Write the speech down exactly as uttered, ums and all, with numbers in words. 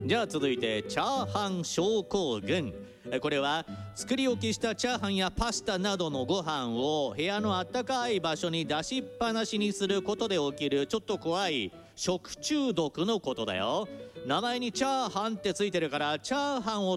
じゃあ続いてチャーハン症候群。これは作り置きしたチャーハンやパスタなどのご飯を部屋のあったかい場所に出しっぱなしにすることで起きるちょっと怖い食中毒のことだよ。名前にチャーハンってついてるからチャーハンを